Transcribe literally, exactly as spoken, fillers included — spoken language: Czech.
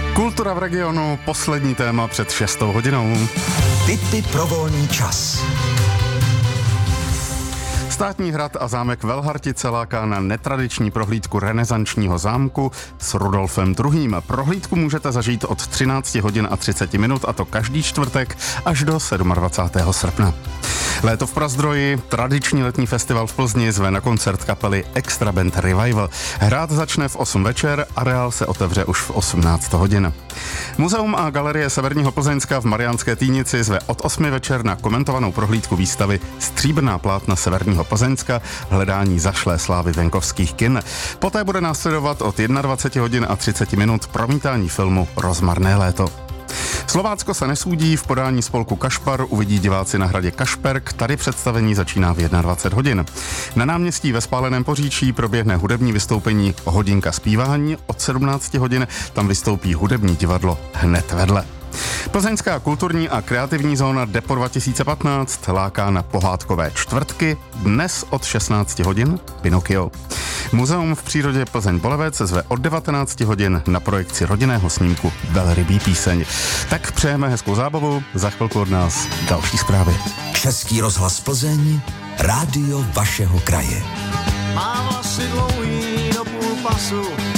Kultura v regionu, poslední téma před šestou hodinou. Tipy pro volný čas. Státní hrad a zámek Velhartice láká na netradiční prohlídku renesančního zámku s Rudolfem druhým. Prohlídku můžete zažít od třinácti hodin a třiceti minut, a to každý čtvrtek až do dvacátého sedmého srpna. Léto v Prazdroji, tradiční letní festival v Plzni zve na koncert kapely Extra Band Revival. Hrát začne v osm večer, areál se otevře už v osmnáct hodin. Muzeum a galerie Severního Plzeňska v Mariánské Týnici zve od osmi večer na komentovanou prohlídku výstavy Stříbrná plátna Severního Plzeňska, hledání zašlé slávy venkovských kin. Poté bude následovat od dvaceti jedné hodin a třiceti minut promítání filmu Rozmarné léto. Slovácko se nesúdí, v podání spolku Kašpar uvidí diváci na hradě Kašperk, tady představení začíná v dvacet jedna hodin. Na náměstí ve Spáleném Poříčí proběhne hudební vystoupení Hodinka zpívání, od sedmnácti hodin tam vystoupí hudební divadlo hned vedle. Plzeňská kulturní a kreativní zóna Depo dva tisíce patnáct láká na pohádkové čtvrtky, dnes od šestnácti hodin Pinokio. Muzeum v přírodě Plzeň-Bolevec zve od devatenácti hodin na projekci rodinného snímku Velrybí píseň. Tak přejeme hezkou zábavu, za chvilku od nás další zprávy. Český rozhlas Plzeň, rádio vašeho kraje. Má vlasy dlouhý do půl pasu,